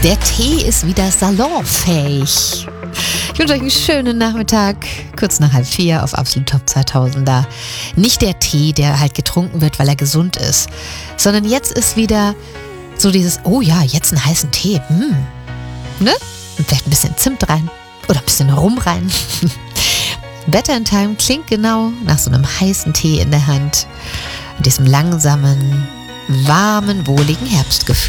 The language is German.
Der Tee ist wieder salonfähig. Ich wünsche euch einen schönen Nachmittag, kurz nach 3:30 auf Absolut Top 2000er. Nicht der Tee, der halt getrunken wird, weil er gesund ist, sondern jetzt ist wieder so dieses, oh ja, jetzt einen heißen Tee. Ne? Und vielleicht ein bisschen Zimt rein oder ein bisschen Rum rein. Better in Time klingt genau nach so einem heißen Tee in der Hand. Und diesem langsamen, warmen, wohligen Herbstgefühl.